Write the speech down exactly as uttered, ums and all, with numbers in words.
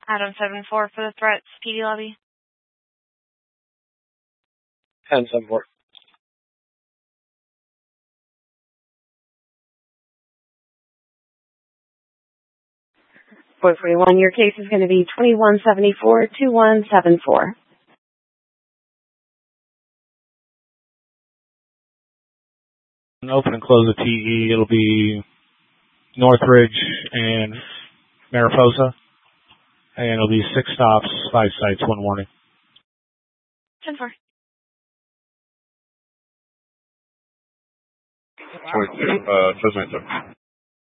Adam seven four for the threats, P D lobby. ten seven four. four forty-one, your case is going to be twenty-one seventy-four, two one seven four. Open and close the T E. It'll be Northridge and Mariposa. And it'll be six stops, five sites, one warning. ten four. twenty-two, uh, Trust